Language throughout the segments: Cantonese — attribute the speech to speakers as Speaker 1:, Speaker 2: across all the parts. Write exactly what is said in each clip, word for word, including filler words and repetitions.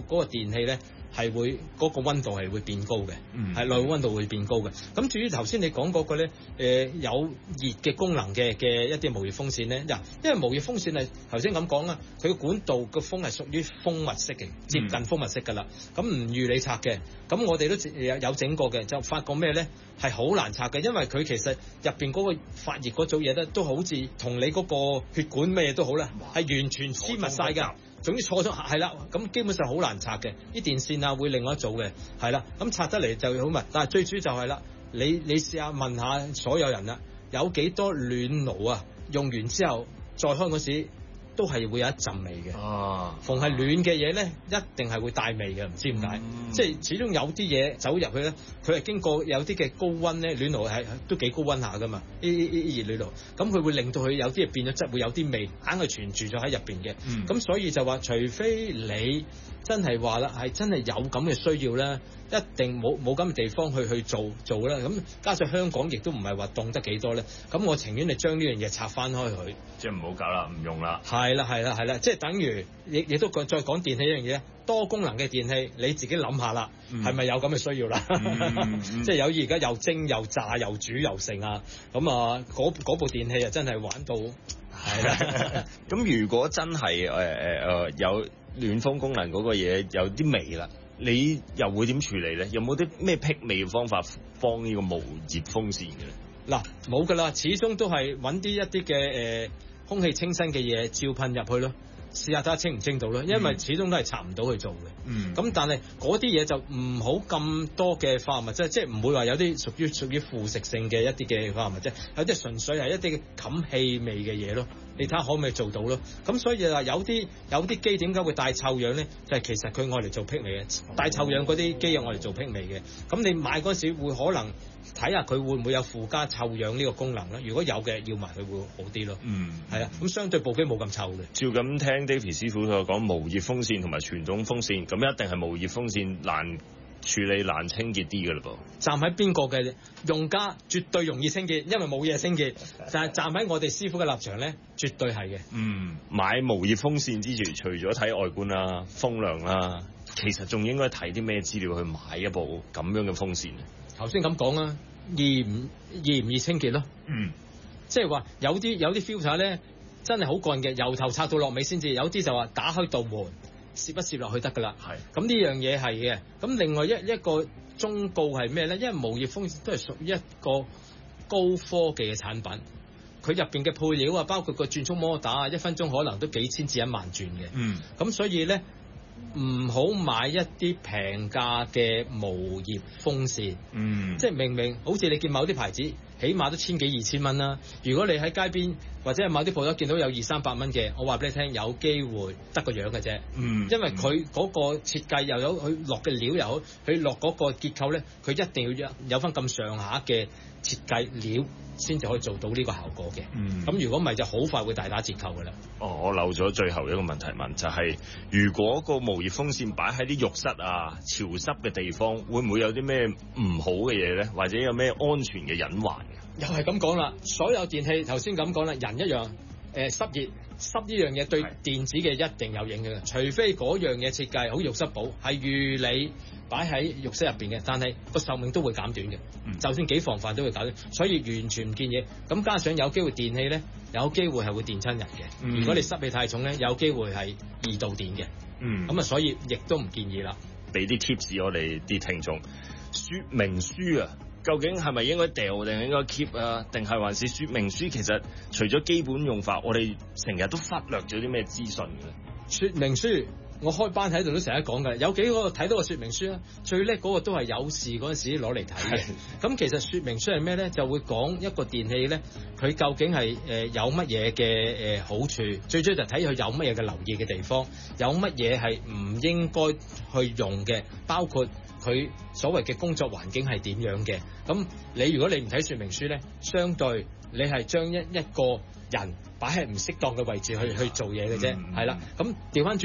Speaker 1: 嗰個電器咧係會嗰、嗰個溫度係會變高嘅，係內溫度會變高嘅。咁至於頭先你講嗰個咧，誒、呃、有熱嘅功能嘅嘅一啲無熱風扇咧，嗱，因為無熱風扇係頭先咁講啦，佢嘅管道個風係屬於蜂蜜式嘅，接近蜂蜜式㗎啦，咁唔預你拆嘅。咁我哋都有有整過嘅，就發覺咩咧係好難拆嘅，因為佢其實入邊嗰個發熱嗰組嘢咧，都好似同你嗰個血管咩嘢都好啦，係完全黐密晒㗎。總之錯咗係啦，咁基本上好難拆嘅。啲電線啊會另外一組嘅，係啦，咁拆得嚟就好密。但係最主要就係啦，你你試下問下所有人啦，有幾多暖爐啊？用完之後再開嗰時，都係會有一陣味嘅。啊，逢係暖嘅嘢咧，一定係會帶味嘅，唔知點解。嗯、即係始終有啲嘢走入去咧，佢係經過有啲嘅高溫咧，暖爐係都幾高溫下噶嘛。呢呢呢熱暖爐，咁佢會令到佢有啲嘢變咗質，會有啲味，硬係存住咗喺入邊嘅。咁、嗯、所以就話，除非你真係話啦，係真係有咁嘅需要咧，一定冇冇咁嘅地方去去做做啦。咁加上香港亦都唔係話凍得幾多咧，咁我情願你將呢樣嘢拆翻開佢，
Speaker 2: 即係唔好搞啦，唔用啦。
Speaker 1: 係啦，係啦，係啦，即係等於亦亦都再講電器一樣嘢，多功能嘅電器，你自己諗下啦，係咪、嗯、有咁嘅需要啦？嗯、即係有而家又蒸又炸又煮又剩啊，咁啊嗰部電器啊真係玩到係啦。
Speaker 2: 咁如果真係誒誒誒有暖風功能嗰個嘢有啲味啦，你又會點處理咧？有冇啲咩辟味嘅方法放呢個無熱風扇嘅咧？嗱，
Speaker 1: 冇噶啦，始終都係揾啲一啲嘅誒空氣清新嘅嘢照噴入去咯，試下睇下清唔清到咯，因為始終都係拆唔到去做嘅。嗯，咁但係嗰啲嘢就唔好咁多嘅化學物質，即係唔會話有啲屬於屬於腐蝕性嘅一啲嘅化學物質，有啲純粹係一啲嘅冚氣味嘅嘢咯。你睇下可唔可以做到咯？咁所以話有啲有啲機點解會帶臭氧咧？就係、是、其實佢愛嚟做辟味嘅，帶臭氧嗰啲機係愛嚟做辟味嘅。咁你買嗰時會可能睇下佢會唔會有附加臭氧呢個功能咧？如果有嘅，要埋佢會好啲咯。嗯，係啊，咁相對部機冇咁臭嘅。
Speaker 2: 照咁聽 David 師傅所講，無熱風扇同埋傳統風扇，咁一定係無熱風扇難處理難清潔啲嘅嘞噃。
Speaker 1: 站喺邊個嘅用家絕對容易清潔，因為冇嘢清潔。但係站喺我哋師傅嘅立場咧，絕對係嘅。
Speaker 2: 嗯，買無熱風扇之前，除咗睇外觀啦、風量啦，其實仲應該睇啲咩資料去買一部咁樣嘅風扇咧？
Speaker 1: 頭先咁講啦，易唔易唔易清潔咯？嗯，即係話有啲有啲 filter 咧，真係好乾嘅，由頭拆到落尾先至。有啲就話打開道門，攝一攝落去得噶啦。係，咁呢樣嘢係嘅。咁另外一一個忠告係咩咧？因為無熱風扇都係屬於一個高科技嘅產品，佢入邊嘅配料啊，包括個轉速摩打啊，一分鐘可能都幾千至一萬轉嘅。嗯，咁所以咧，唔好買一啲平價嘅無熱風扇。嗯，即係明明好似你見某啲牌子，起碼都千幾二千蚊啦。如果你喺街邊或者係某啲鋪頭見到有二三百蚊嘅，我話俾你聽，有機會得個樣嘅啫。嗯，因為佢嗰個設計又有佢落嘅料又好，佢落嗰個結構咧，佢一定要有有翻咁上下嘅設計料，先至可以做到呢個效果嘅。嗯，咁如果唔係就好快會大打折扣噶啦。
Speaker 2: 哦，我漏咗最後一個問題問，就係、是、如果個無熱風扇擺喺啲浴室啊、潮濕嘅地方，會唔會有啲咩唔好嘅嘢咧？或者有咩安全嘅隱患嘅？
Speaker 1: 又係咁講啦，所有電器頭先咁講啦，人一樣，誒、呃、濕熱濕呢樣嘢對電子嘅一定有影響嘅，除非嗰樣嘢設計好浴室寶，係預你擺喺浴室入邊嘅，但係個壽命都會減短嘅，嗯、就算幾防範都會減短，所以完全唔建議。咁加上有機會電器咧，有機會係會電親人嘅。嗯、如果你濕氣太重咧，有機會係二度電嘅。咁啊、嗯，所以亦都唔建議啦。
Speaker 2: 俾啲 tips 我哋啲聽眾，說明書啊。究竟係咪應該掉定係應該 keep 啊？定係還是說明書其實除咗基本用法，我哋成日都忽略咗啲咩資訊嘅咧？
Speaker 1: 說明書我開班喺度都成日講嘅，有幾個睇到個說明書啊，最叻嗰個都係有事嗰陣時攞嚟睇嘅。咁其實說明書係咩咧？就會講一個電器咧，佢究竟係誒有乜嘢嘅誒好處，最主要就睇佢有乜嘢嘅留意嘅地方，有乜嘢係唔應該去用嘅，包括佢所謂嘅工作環境係點樣嘅。咁你如果你唔睇說明書咧，相對你係將一一個人擺喺唔適當嘅位置去去做嘢嘅啫，係啦、嗯。咁調翻轉啦，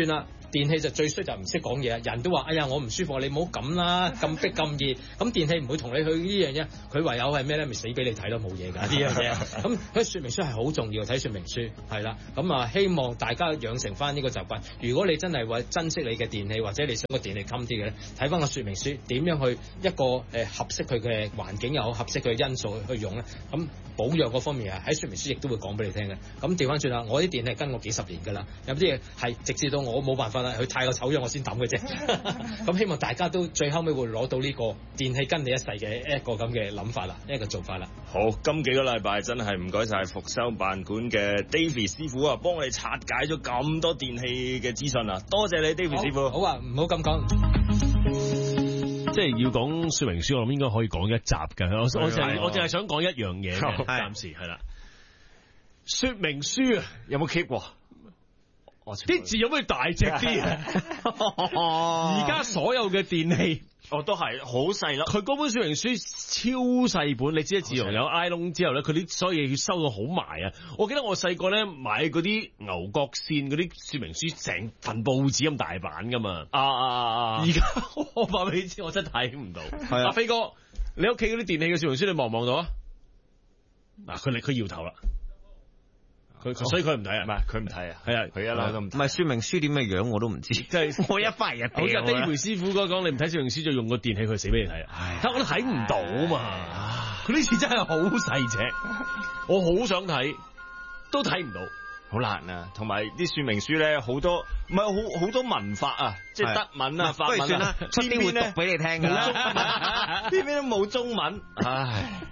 Speaker 1: 電器就最衰就唔識講嘢，人都話哎呀我唔舒服，你唔好咁啦，咁逼咁熱，咁電器唔會同你去呢樣嘢，佢唯有係咩咧？咪死俾你睇咯，冇嘢㗎呢樣嘢。咁佢說明書係好重要，睇說明書係啦。咁啊，希望大家養成翻呢個習慣。如果你真係話珍惜你嘅電器，或者你想個電器襟啲嘅咧，睇翻個說明書，點樣去一個誒合適佢嘅環境又好，合適佢嘅因素去用咧。咁保養嗰方面啊，喺說明書亦都會講俾你聽嘅。咁調翻轉啦，我啲電器跟我幾十年㗎啦，有啲嘢係直至到我冇辦法啦，佢太過醜樣我先抌嘅啫。咁希望大家都最後尾會攞到呢個電器跟你一世嘅一個咁嘅諗法啦，一個做法啦。
Speaker 2: 好，今幾個禮拜真係唔該晒復修辦館嘅 David 師傅啊，幫我哋拆解咗咁多電器嘅資訊啊，多謝你 David 師傅。
Speaker 1: 好啊，唔好咁講。
Speaker 3: 即係要講說明書，我諗應該可以講一集嘅。我我淨係我淨係想講一樣嘢嘅，暫時係啦。說明書啊，
Speaker 2: 有冇 keep 過？
Speaker 3: 啲字有冇大隻啲啊？而家所有嘅電器，
Speaker 2: 哦都係好細粒。
Speaker 3: 佢嗰本說明書超細本，你知啦，自從有 iPhone 之後咧，佢啲所有嘢要收到好埋啊！我記得我細個咧買嗰啲牛角線嗰啲說明書，成份報紙咁大版噶嘛。
Speaker 2: 啊啊啊！
Speaker 3: 而家我話俾你知，我真係睇唔到。阿、啊、飛哥，你屋企嗰啲電器嘅說明書，你望唔望到啊？嗱，佢佢搖頭啦。佢所以佢唔睇啊，
Speaker 2: 唔係佢唔睇啊，係啊，佢一路都唔睇。
Speaker 4: 唔係說明書點嘅樣我都唔知，即係我一翻入
Speaker 3: 好似 David 師傅嗰講，你唔睇說明書就用個電器，佢死俾你睇啊！睇我都睇唔到嘛，佢呢次真係好細隻，我好想睇，都睇唔到，
Speaker 2: 好難啊！同埋啲說明書咧，好多唔係好好多文法啊，即係德文啊、法文啊，
Speaker 4: 出啲會讀俾你聽㗎啦，
Speaker 2: 偏偏都冇中文，唉。